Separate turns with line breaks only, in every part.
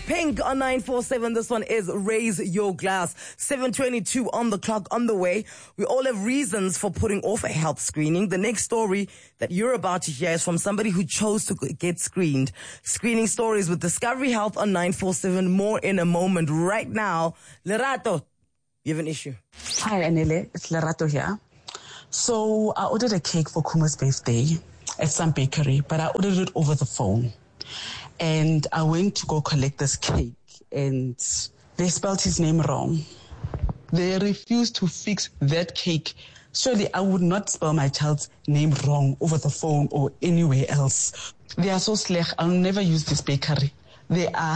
Pink on 947. This one is Raise Your Glass. 7:22 on the clock, on the way. We all have reasons for putting off a health screening. The next story that you're about to hear is from somebody who chose to get screened. Screening stories with Discovery Health on 947. More in a moment. Right now, Lerato, you have an issue.
Hi, Anele. It's Lerato here. So I ordered a cake for Kuma's birthday at some bakery, but I ordered it over the phone. And I went to go collect this cake, and they spelled his name wrong. They refused to fix that cake. Surely I would not spell my child's name wrong over the phone or anywhere else. They are so slack. I'll never use this bakery. They are,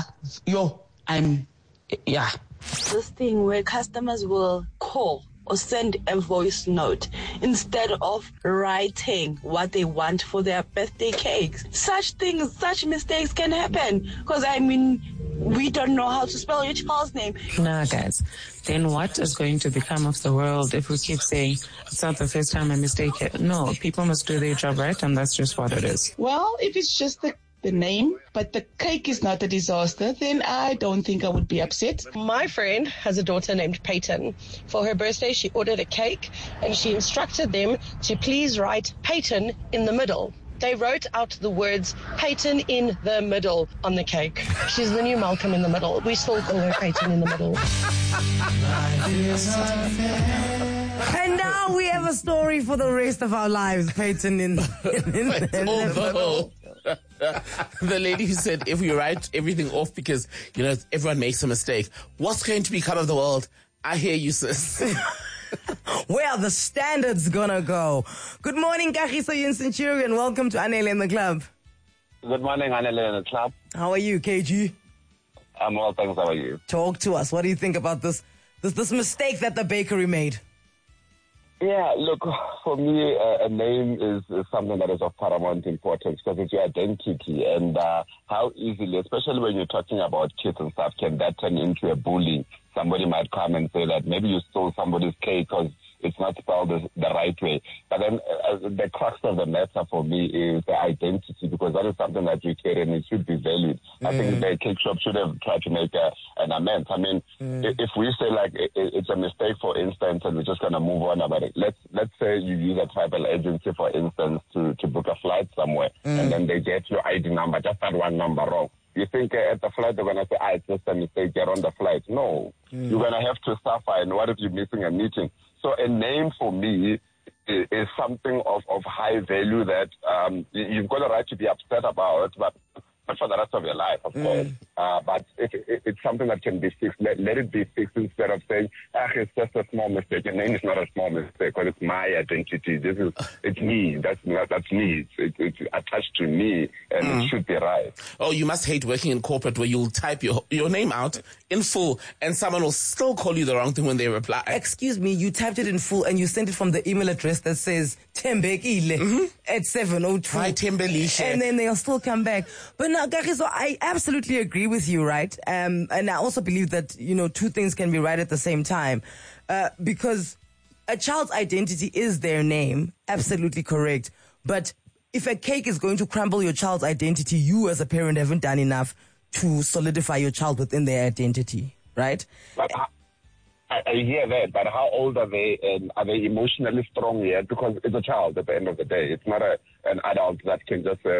This thing where customers will call or send a voice note instead of writing what they want for their birthday cakes. Such mistakes can happen because, we don't know how to spell your child's name.
Nah, guys. Then what is going to become of the world if we keep saying it's not the first time I mistake it? No, people must do their job right, and that's just what it is.
Well, if it's just the name, but the cake is not a disaster, then I don't think I would be upset.
My friend has a daughter named Peyton. For her birthday, she ordered a cake and she instructed them to please write Peyton in the middle. They wrote out the words Peyton in the middle on the cake. She's the new Malcolm in the middle. We still call her Peyton in the middle.
And now we have a story for the rest of our lives, Peyton in the middle.
The lady who said if we write everything off because, everyone makes a mistake, what's going to become of the world? I hear you, sis.
Where are the standards gonna go? Good morning, Kagiso Yin Centurion. Welcome to Anele in the Club.
Good morning, Anele in the Club.
How are you, KG?
I'm well, thanks. How are you?
Talk to us. What do you think about this mistake that the bakery made?
Yeah, look, for me, a name is something that is of paramount importance because it's your identity, and how easily, especially when you're talking about kids and stuff, can that turn into a bullying? Somebody might come and say that maybe you stole somebody's cake because it's not spelled the right way. But then the crux of the matter for me is the identity, because that is something that you carry and it should be valued. I think the cake shop should have tried to make an amends. If we say like it's a mistake, for instance, and we're just going to move on about it. Let's say you use a travel agency, for instance, to book a flight somewhere, and then they get your ID number, just that one number wrong. You think at the flight they're going to say, it's just a mistake, get on the flight. No. You're going to have to suffer, and what if you're missing a meeting? So a name for me is something of high value that you've got a right to be upset about, but not for the rest of your life, of course. But it's something that can be fixed. Let it be fixed instead of saying, it's just a small mistake. Your name is not a small mistake because it's my identity. It's me. That's me. It's attached to me, and it should be right.
Oh, you must hate working in corporate where you'll type your name out in full and someone will still call you the wrong thing when they reply.
Excuse me, you typed it in full and you sent it from the email address that says Tembekile at 7:02.
Hi, Tembelihle.
And then they'll still come back. But now, Kagiso, I absolutely agree with you, right? And I also believe that, two things can be right at the same time. Because a child's identity is their name. Absolutely correct. But if a cake is going to crumble your child's identity, you as a parent haven't done enough to solidify your child within their identity, right?
But I hear that, but how old are they, and are they emotionally strong yet? Because it's a child at the end of the day. It's not an adult that can just say,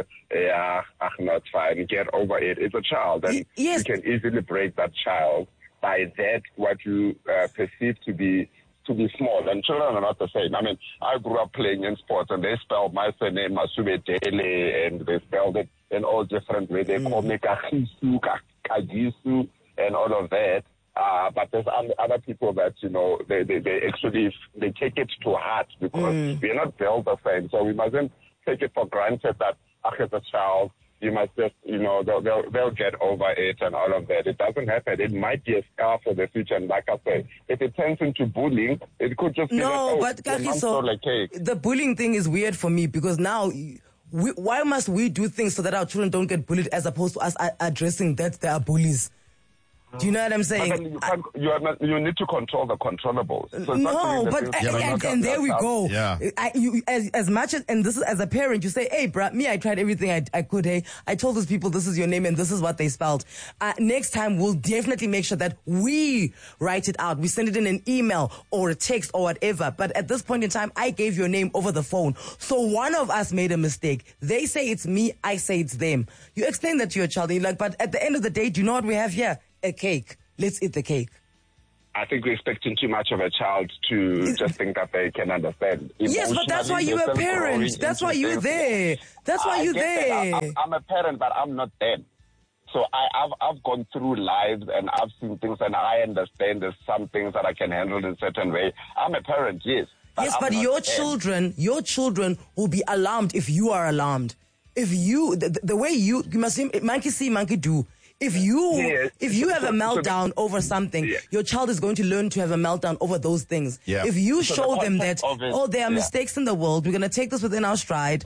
no, it's fine, get over it. It's a child, and
yes.
You can easily break that child by that, what you perceive to be small. And children are not the same. I grew up playing in sports, and they spelled my surname Masube Dele, and they spelled it in all different ways. They call me Kagisu, Kagisu, and all of that. But there's other people that, they actually, they take it to heart because we're not built the same. So we mustn't take it for granted that, as a child, you must just, they'll get over it and all of that. It doesn't happen. It might be a scar for the future. And like I say, if it turns into bullying, it could just be
but Kagiso, the bullying thing is weird for me because now, why must we do things so that our children don't get bullied as opposed to us addressing that they are bullies? Do you know what I'm saying?
But then you need to control the controllables. So it's
No,
not
but and there we go.
Yeah.
As much as, and this is as a parent, you say, hey, bruh, me, I tried everything I could. Hey, I told these people this is your name and this is what they spelled. Next time, we'll definitely make sure that we write it out. We send it in an email or a text or whatever. But at this point in time, I gave your name over the phone. So one of us made a mistake. They say it's me, I say it's them. You explain that to your child. And you're like, but at the end of the day, do you know what we have here? A cake. Let's eat the cake.
I think we're expecting too much of a child to just think that they can understand.
Yes, but that's why you're a parent. That's why you're there. That's why you're there.
I'm a parent, but I'm not them. So I've gone through lives and I've seen things and I understand there's some things that I can handle in a certain way. I'm a parent, yes.
But your children will be alarmed if you are alarmed. If you, the way you must say, monkey see, monkey do. If you have a meltdown over something, your child is going to learn to have a meltdown over those things.
Yeah.
If you show them that, there are mistakes in the world, we're going to take this within our stride.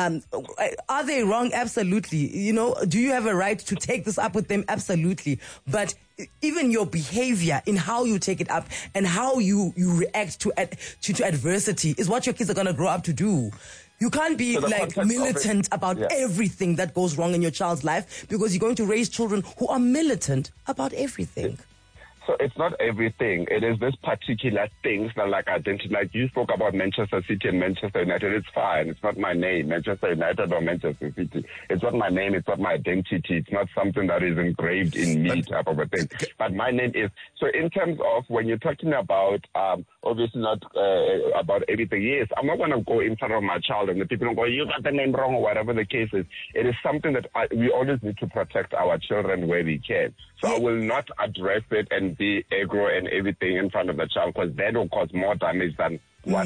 Are they wrong? Absolutely. You know, do you have a right to take this up with them? Absolutely. But even your behavior in how you take it up and how you react to adversity is what your kids are going to grow up to do. You can't be like militant about everything that goes wrong in your child's life because you're going to raise children who are militant about everything.
So it's not everything. It is this particular things that like identity. Like you spoke about Manchester City and Manchester United. It's fine. It's not my name, Manchester United or Manchester City. It's not my name. It's not my identity. It's not something that is engraved in me type of a thing. But my name is. So in terms of when you're talking about, obviously not about everything. Yes, I'm not going to go in front of my child and the people don't go, you got the name wrong or whatever the case is. It is something that we always need to protect our children where we can. So I will not address it and be aggro and everything in front of the child because that will cause more damage than what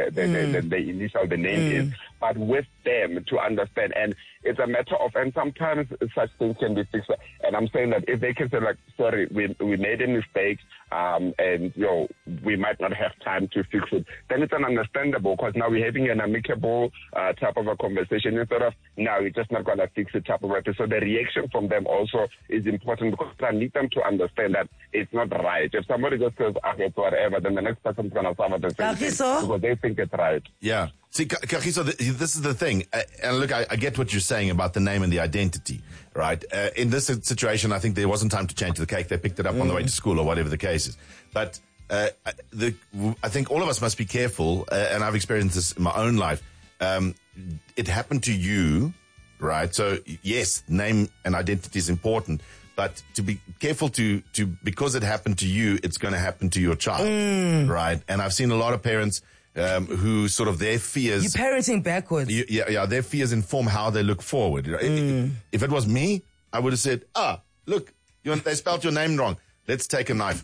the name is. But with them to understand, and it's a matter of, and sometimes such things can be fixed. And I'm saying that if they can say like, sorry, we made a mistake, and we might not have time to fix it, then it's understandable because now we're having an amicable type of a conversation instead of now we're just not going to fix it type of a thing. So the reaction from them also is important because I need them to understand that it's not right. If somebody just says, it's whatever, then the next person's going to suffer the same thing because they think it's right.
Yeah. See, Kagiso, this is the thing. And look, I get what you're saying about the name and the identity, right? In this situation, I think there wasn't time to change the cake. They picked it up on the way to school or whatever the case is. But I think all of us must be careful, and I've experienced this in my own life. It happened to you, right? So, yes, name and identity is important. But to be careful to because it happened to you, it's going to happen to your child, right? And I've seen a lot of parents who sort of their fears.
You're parenting backwards.
Their fears inform how they look forward. If it was me, I would have said, look, they spelled your name wrong. Let's take a knife.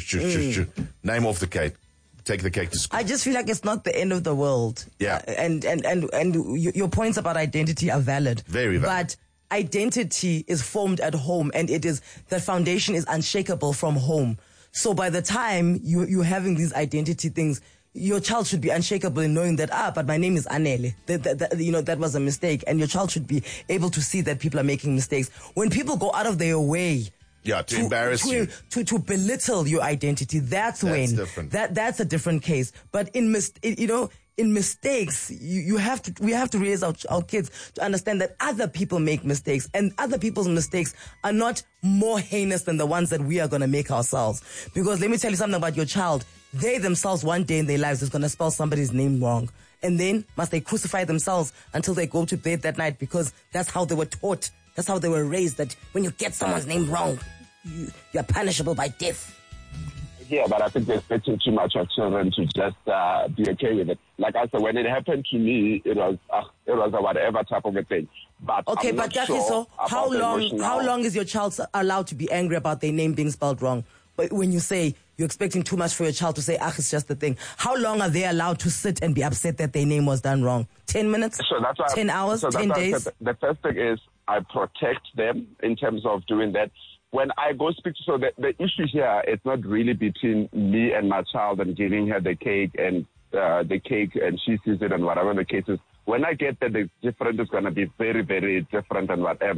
Name off the cake. Take the cake to school.
I just feel like it's not the end of the world.
Yeah.
And your points about identity are valid.
Very valid.
But identity is formed at home and the foundation is unshakable from home. So by the time you're having these identity things, your child should be unshakable in knowing that, but my name is Anele. That was a mistake. And your child should be able to see that people are making mistakes. When people go out of their way
to embarrass you,
to belittle your identity, that's when
different.
That's a different case. But in mistakes, we have to raise our kids to understand that other people make mistakes and other people's mistakes are not more heinous than the ones that we are going to make ourselves. Because let me tell you something about your child. They themselves one day in their lives is going to spell somebody's name wrong. And then must they crucify themselves until they go to bed that night because that's how they were taught. That's how they were raised, that when you get someone's name wrong, you're punishable by death.
Yeah, but I think they're expecting too much of children to just be okay with it. Like I said, when it happened to me, it was a whatever type of a thing. But
okay, but Kagiso, how long is your child allowed to be angry about their name being spelled wrong? But when you say you're expecting too much for your child to say, it's just the thing. How long are they allowed to sit and be upset that their name was done wrong? 10 minutes?
So that's why
10 hours? 10 days?
The first thing is I protect them in terms of doing that. When I go speak to, so the issue here is not really between me and my child and giving her the cake and she sees it and whatever the case is. When I get that the difference is going to be very, very different and whatever.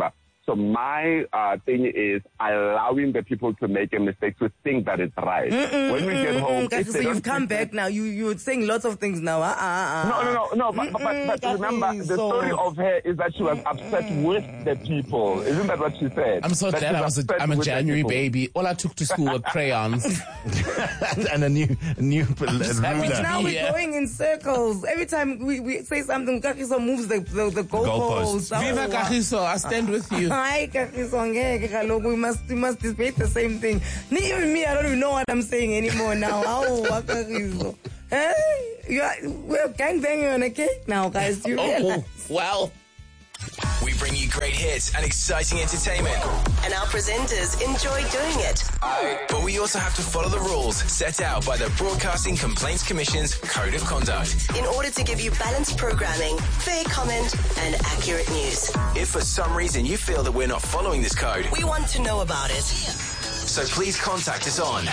So my thing is allowing the people to make a mistake to think that it's right. When we get home,
so you've come back now. You're saying lots of things now.
No. But remember, the story of her is that she was upset with the people. Isn't that what she said?
I'm so glad I'm a January baby. All I took to school were crayons
and a new ruler.
Now we're going in circles. Every time we say something, Kagiso moves the goalposts.
Viva Kagiso, I stand with you.
Hi Kagiso, we must debate the same thing. Even me, I don't even know what I'm saying anymore now. Kagiso. We're gangbanging on a cake now, guys. Do you realize?
Well.
We bring you great hits and exciting entertainment.
And our presenters enjoy doing it.
But we also have to follow the rules set out by the Broadcasting Complaints Commission's Code of Conduct.
In order to give you balanced programming, fair comment, and accurate news.
If for some reason you feel that we're not following this code,
we want to know about it.
So please contact us on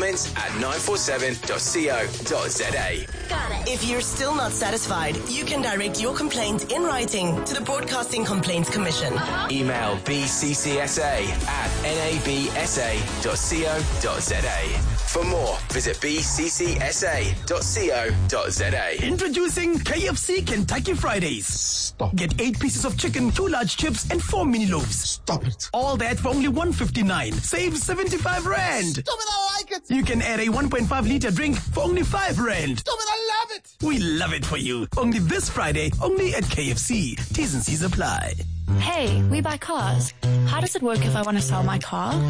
comments@947.co.za.
If you're still not satisfied, you can direct your complaint in writing to the Broadcasting Complaints Commission.
Email bccsa@nabsa.co.za. For more, visit bccsa.co.za.
Introducing KFC Kentucky Fridays. Stop. Get 8 pieces of chicken, 2 large chips, and 4 mini loaves.
Stop it.
All that for only $1.59. Save 75 Rand.
Stop it, I like it.
You can add a 1.5 liter drink for only 5 Rand.
Stop it, I love it.
We love it for you. Only this Friday, only at KFC. T's and C's apply.
Hey, we buy cars. How does it work if I want to sell my car?